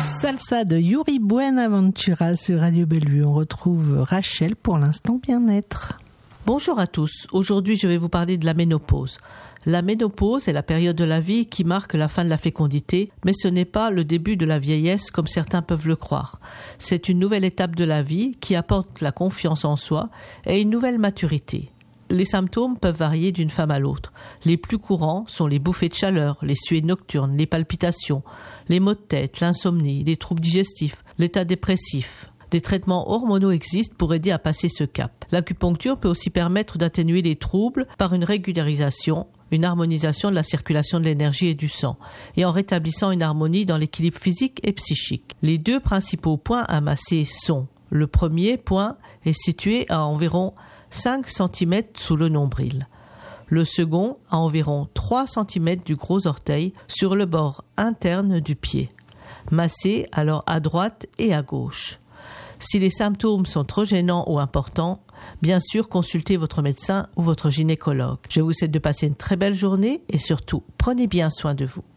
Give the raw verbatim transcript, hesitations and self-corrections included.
Salsa de Yuri Buenaventura sur Radio Bellevue. On retrouve Rachel pour l'instant bien-être. Bonjour à tous. Aujourd'hui, je vais vous parler de la ménopause. La ménopause est la période de la vie qui marque la fin de la fécondité, mais ce n'est pas le début de la vieillesse comme certains peuvent le croire. C'est une nouvelle étape de la vie qui apporte la confiance en soi et une nouvelle maturité. Les symptômes peuvent varier d'une femme à l'autre. Les plus courants sont les bouffées de chaleur, les suées nocturnes, les palpitations, les maux de tête, l'insomnie, les troubles digestifs, l'état dépressif. Des traitements hormonaux existent pour aider à passer ce cap. L'acupuncture peut aussi permettre d'atténuer les troubles par une régularisation, une harmonisation de la circulation de l'énergie et du sang, et en rétablissant une harmonie dans l'équilibre physique et psychique. Les deux principaux points à masser sont: le premier point est situé à environ cinq centimètres sous le nombril. Le second à environ trois centimètres du gros orteil sur le bord interne du pied. Massez alors à droite et à gauche. Si les symptômes sont trop gênants ou importants, bien sûr consultez votre médecin ou votre gynécologue. Je vous souhaite de passer une très belle journée et surtout, prenez bien soin de vous.